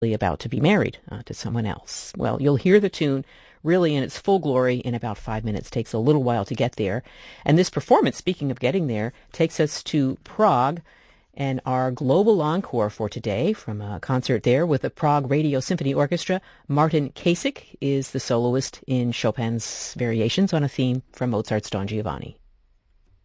about to be married to someone else. Well, you'll hear the tune really in its full glory in about 5 minutes. Takes a little while to get there. And this performance, speaking of getting there, takes us to Prague and our global encore for today from a concert there with the Prague Radio Symphony Orchestra. Martin Kasich is the soloist in Chopin's variations on a theme from Mozart's Don Giovanni.